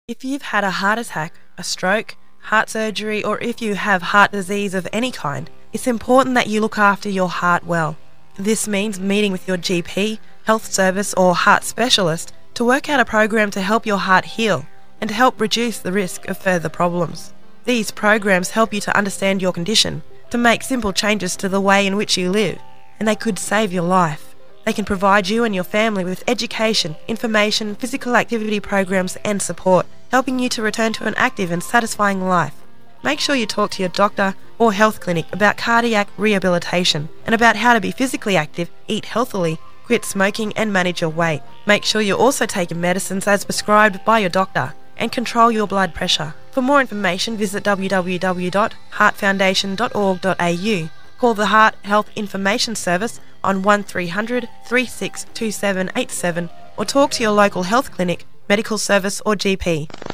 If you've had a heart attack, a stroke, heart surgery, or if you have heart disease of any kind, it's important that you look after your heart well. This means meeting with your GP, health service, or heart specialist to work out a program to help your heart heal and to help reduce the risk of further problems. These programs help you to understand your condition, to make simple changes to the way in which you live, and they could save your life. They can provide you and your family with education, information, physical activity programs and support, helping you to return to an active and satisfying life. Make sure you talk to your doctor or health clinic about cardiac rehabilitation and about how to be physically active, eat healthily, quit smoking and manage your weight. Make sure you're also taking medicines as prescribed by your doctor and control your blood pressure. For more information, visit www.heartfoundation.org.au. Call the Heart Health Information Service on 1300 362787 or talk to your local health clinic, medical service or GP.